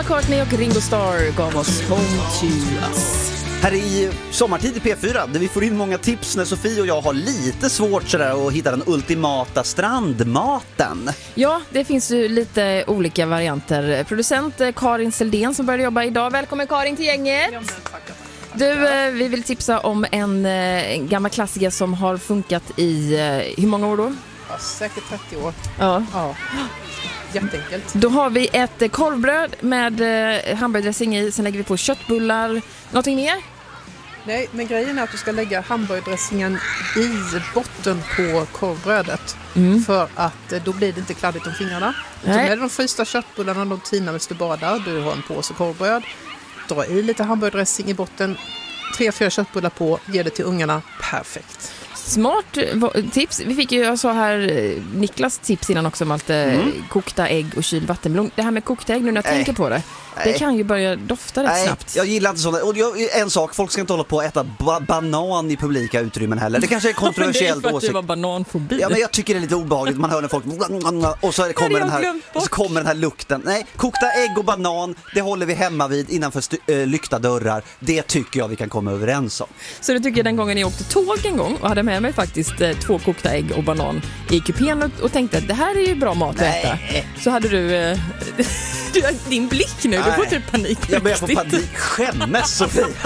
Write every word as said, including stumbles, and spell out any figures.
McCartney och Ringo Starr gav oss Home to Us. Här i sommartid i P fyra, där vi får in många tips när Sofie och jag har lite svårt sådär att hitta den ultimata strandmaten. Ja, det finns ju lite olika varianter. Producent Karin Seldén som började jobba idag. Välkommen Karin till gänget. Du, vi vill tipsa om en, en gammal klassiker som har funkat i hur många år då? Ja, säkert trettio år. Ja. Ja. Jätteenkelt. Då har vi ett korvbröd med hamburgardressing i. Sen lägger vi på köttbullar. Någonting mer? Nej, men grejen är att du ska lägga hamburgardressingen i botten på korvbrödet. Mm. För att då blir det inte kladdigt om fingrarna. Ta med de frysta köttbullarna, de tinar medan du badar. Du har en påse korvbröd. Dra i lite hamburgardressing i botten. Tre, fyra köttbullar på. Ge det till ungarna. Perfekt. Smart tips. Vi fick ju, jag sa här, Niklas tips innan också om allt mm. kokta ägg och kyld vattenmelon. Det här med kokta ägg, nu när jag äh. tänker på det. Det kan ju börja dofta rätt Nej, snabbt. Jag gillar inte sådana. Och jag, en sak, folk ska inte hålla på att äta ba- banan i publika utrymmen heller. Det kanske är kontroversiellt. Det är för att du var bananfobi. Ja, men jag tycker det är lite obehagligt. Man hör när folk och så kommer den här och så kommer den här lukten. Nej, kokta ägg och banan, det håller vi hemma vid innanför st- äh, lyckta dörrar. Det tycker jag vi kan komma överens om. Så du tycker den gången jag åkte tåg en gång och hade med mig faktiskt eh, två kokta ägg och banan i kupén och, och tänkte att det här är ju bra mat att äta. Så hade du eh, du har din blick nu, du får typ panik. Jag börjar få panik. Skämmes, Sofia.